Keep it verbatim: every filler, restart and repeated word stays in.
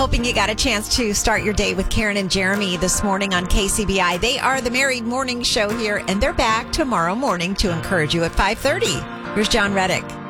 Hoping you got a chance to start your day with Karen and Jeremy this morning on K C B I. They are the Married Morning Show here, and they're back tomorrow morning to encourage you at five thirty. Here's John Reddick.